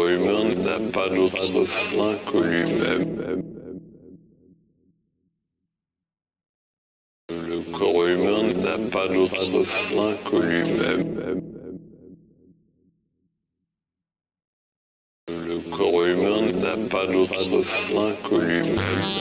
corps humain n'a pas d'autre fin que lui-même. Le corps humain n'a pas d'autre fin que lui-même. Le corps humain n'a pas d'autre fin que lui-même.